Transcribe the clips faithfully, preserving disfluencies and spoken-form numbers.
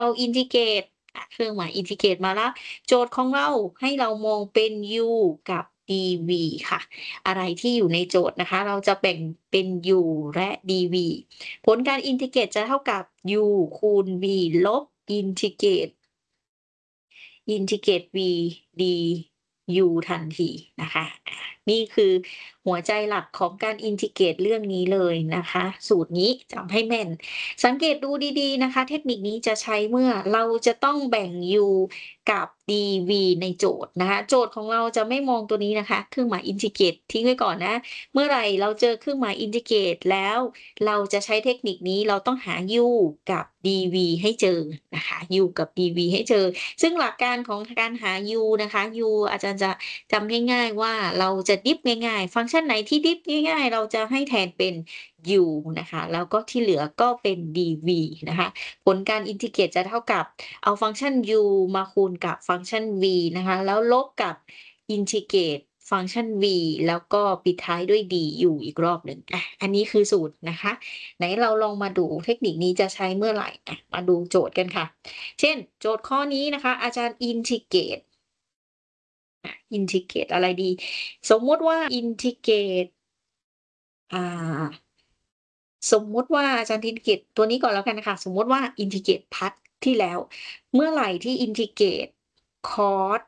เราอินทิเกรต อะ เครื่องหมายอินทิเกรตมาแล้ว โจทย์ของเราให้เรามองเป็น u กับ dv ค่ะ อะไรที่อยู่ในโจทย์นะคะ เราจะแบ่งเป็น u และ dv ผลการอินทิเกรตจะเท่ากับ u คูณ v ลบอินทิเกรต อินทิเกรต v du ทันทีนะคะ อา นี่คือหัวใจหลักของการอินทิเกรตเรื่องนี้เลยนะคะ สูตรนี้จำให้แม่น สังเกตดูดี ๆ นะคะ เทคนิคนี้จะใช้เมื่อเราจะต้องแบ่ง u กับ dv ในโจทย์นะคะ โจทย์ของเราจะไม่มองตัวนี้นะคะ เครื่องหมายอินทิเกรตทิ้งไว้ก่อนนะ เมื่อไหร่เราเจอเครื่องหมายอินทิเกรตแล้วเราจะใช้เทคนิคนี้ เราต้องหา u กับ dv ให้เจอนะคะ u กับ dv ให้เจอ ซึ่งหลักการของการหา u นะคะ u อาจารย์จะจำง่าย ๆ ว่าเราจะดิฟง่าย ๆ ฟังก์ชันไหนที่ดิฟง่าย ๆ เราจะให้แทนเป็น u นะคะ แล้วก็ที่เหลือก็เป็น dv นะคะ ผลการอินทิเกรตจะเท่ากับเอาฟังก์ชัน u มาคูณกับฟังก์ชัน v นะคะ แล้วลบกับอินทิเกรตฟังก์ชัน v แล้วก็ปิดท้ายด้วย du อีกรอบหนึ่ง อะ อันนี้คือสูตรนะคะ ไหนเราลองมาดูเทคนิคนี้จะใช้เมื่อไหร่ อะ มาดูโจทย์กันค่ะ เช่น โจทย์ข้อนี้นะคะ อาจารย์อินทิเกรต อะ อินทิเกรตอะไรดี สมมุติว่าอินทิเกรต อ่า สมมุติว่าอาจารย์อินทิเกรตตัวนี้ก่อนแล้วกันค่ะ สมมุติว่าอินทิเกรตพาร์ตที่แล้ว เมื่อไหร่ที่อินทิเกรต cos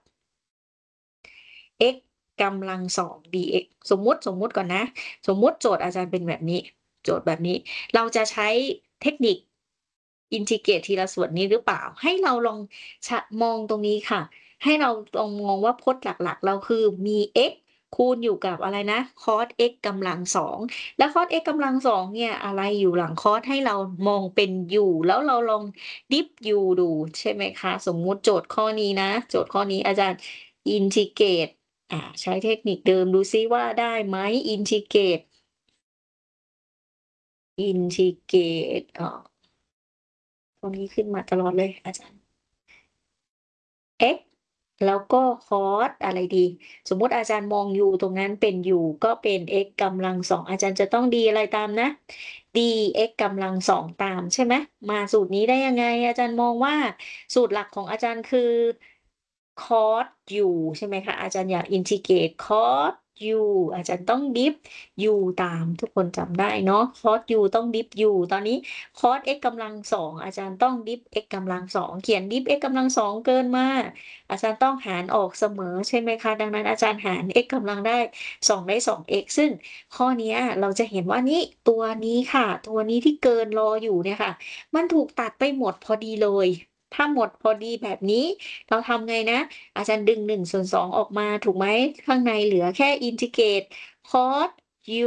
x กำลัง สอง dx สมมุติ สมมุติก่อนนะ สมมุติโจทย์อาจารย์เป็นแบบนี้ โจทย์แบบนี้ เราจะใช้เทคนิคอินทิเกรตทีละส่วนนี้หรือเปล่า? ให้เราลอง ช มองตรงนี้ค่ะ ให้เราลองมองว่าพจน์หลัก ๆ เราคือมี x คูณอยู่กับอะไรนะ cos x กำลัง สอง แล้ว cos x กำลัง สอง เนี่ย อะไรอยู่หลัง cos ให้เรามองเป็น u แล้วเราลองดิฟ u ดูใช่ไหมคะ สมมุติโจทย์ข้อนี้นะ โจทย์ข้อนี้อาจารย์อินทิเกรต อ่า ใช้เทคนิคเดิมดูซิว่าได้ไหม อินทิเกรต อินทิเกรต เอ่อ ตรงนี้ขึ้นมาตลอดเลยอาจารย์ x แล้วก็ cos อะไรดี สมมุติอาจารย์มอง u ตรงนั้นเป็น u ก็เป็น x กำลัง สอง อาจารย์จะต้อง d อะไรตามนะ dx กำลัง สอง ตามใช่ไหม มาสูตรนี้ได้ยังไง อาจารย์มองว่าสูตรหลักของอาจารย์คือ cos u ใช่ไหมคะ อาจารย์อยากอินทิเกรต cos u อาจารย์ต้องดิฟ u ตาม ทุกคนจำได้เนาะ cos u ต้องดิฟ u ตอนนี้ cos x กำลัง สอง อาจารย์ต้องดิฟ x กำลัง สอง เขียนดิฟ x กำลัง สอง เกินมา อาจารย์ต้องหารออกเสมอใช่ไหมคะ ดังนั้นอาจารย์หาร x กำลังได้ สอง ได้ สอง x ซึ่งข้อเนี้ยเราจะเห็นว่านี่ ตัวนี้ค่ะ ตัวนี้ที่เกินรออยู่เนี่ยค่ะ มันถูกตัดไปหมดพอดีเลย ถ้าหมดพอดีแบบนี้เราทำไงนะ อาจารย์ดึง หนึ่งส่วนสอง ออกมาถูกไหม ข้างในเหลือแค่อินทิเกรต cos u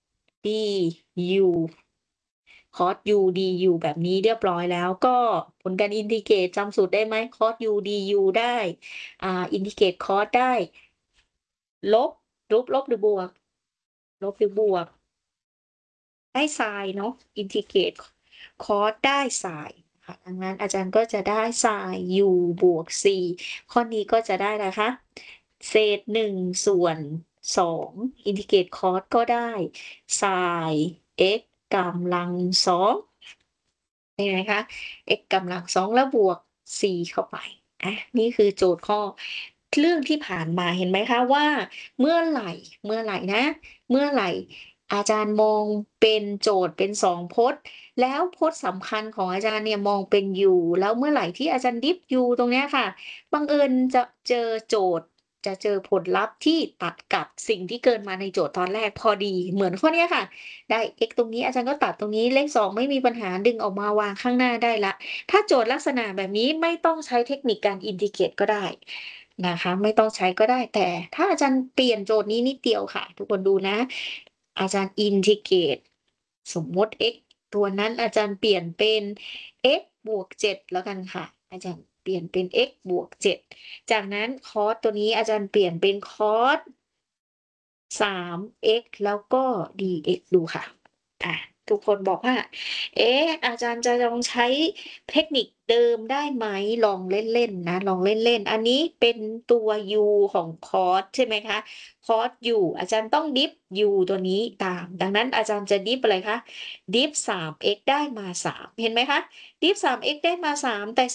du cos u du แบบนี้เรียบร้อยแล้ว ก็ผลการอินทิเกรตจำสูตรได้ไหม cos u du ได้ อ่า อินทิเกรต cos ได้ ลบ ลบ ลบหรือบวก ลบหรือบวก? ได้ไซน์เนาะ อินทิเกรต cos ได้ไซน์ค่ะ ดังนั้นอาจารย์ก็จะได้ไซน์ u บวก c ข้อนี้ก็จะได้อะไรคะ เศษ หนึ่ง ส่วน สอง อินทิเกรต cos ก็ได้ไซน์ x กำลัง สอง เป็นไงคะ x กำลัง สอง แล้วบวก c เข้าไป อา นี่คือโจทย์ข้อ เรื่องที่ผ่านมาเห็นไหมคะว่า เมื่อไหร่ เมื่อไหร่นะ เมื่อไหร่อาจารย์มองเป็นโจทย์เป็น สอง พจน์ แล้วพจน์สำคัญของอาจารย์เนี่ยมองเป็น u แล้วเมื่อไหร่ที่อาจารย์ดิฟ u ตรงเนี้ยค่ะ บังเอิญจะเจอโจทย์ จะเจอผลลัพธ์ที่ตัดกับสิ่งที่เกินมาในโจทย์ตอนแรกพอดี เหมือนข้อเนี้ยค่ะ ได้ x ตรงนี้อาจารย์ก็ตัดตรงนี้ เลข สอง ไม่มีปัญหาดึงออกมาวางข้างหน้าได้แล้ว ถ้าโจทย์ลักษณะแบบนี้ไม่ต้องใช้เทคนิคการอินทิเกรตก็ได้นะคะ ไม่ต้องใช้ก็ได้ แต่ถ้าอาจารย์เปลี่ยนโจทย์นี้นิดเดียวค่ะ ทุกคนดูนะ อาจารย์อินทิเกรต สมมุติ x ตัวนั้นอาจารย์เปลี่ยนเป็น x บวก เจ็ด แล้วกันค่ะ อาจารย์เปลี่ยนเป็น x บวก เจ็ด จากนั้น cos ตัวนี้อาจารย์เปลี่ยนเป็น cos สาม x แล้วก็ dx ดูค่ะ อา ทุกคนบอกว่า "เอ๊ะ อาจารย์จะลองใช้เทคนิคเดิมได้ไหม?" ลองเล่น ๆ นะ ลองเล่น ๆ อันนี้เป็นตัว u ของ cos ใช่ไหมคะ cos u อาจารย์ต้องดิฟ u ตัวนี้ตาม ดังนั้นอาจารย์จะดิฟอะไรคะ ดิฟ สาม x ได้มา สาม เห็นไหมคะ ดิฟ สาม x ได้มา สาม แต่